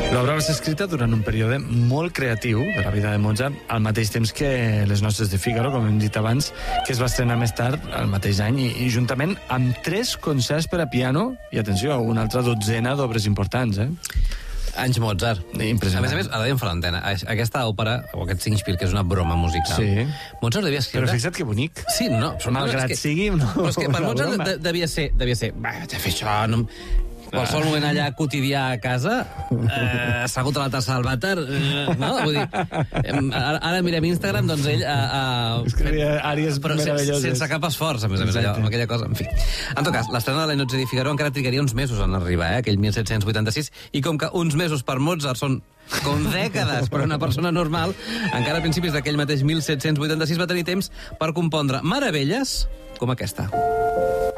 L'obra va ser escrita durant un període molt creatiu de la vida de Mozart, al mateix temps que Les Noces de Fígaro, com hem dit abans, que es va estrenar més tard, el mateix any, i juntament amb 3 concerts per a piano, i atenció, una altra dotzena d'obres importants, Anys Mozart. Impressionant. A més, ara dèiem fora l'antena, aquesta òpera, o aquest Singspiel, que és una broma musical, Sí. Mozart devia escriure... Però fixa't que bonic. Sí, no. Malgrat sigui... No, però és que per Mozart devia ser... Va, vaig a fer això... No... Qualsevol moment allà quotidià a casa, assegut a la tassa del vàter, no? Vull dir, ara mirem Instagram, doncs ell... Escrivia àries meravelloses. Sense cap esforç, a més, allò, aquella cosa, en fi. En tot cas, l'estrena de Les Noces de Fígaro encara trigaria uns mesos en arribar, aquell 1786, i com que uns mesos per Mozart són com dècades per a una persona normal, encara a principis d'aquell mateix 1786 va tenir temps per compondre meravelles com aquesta.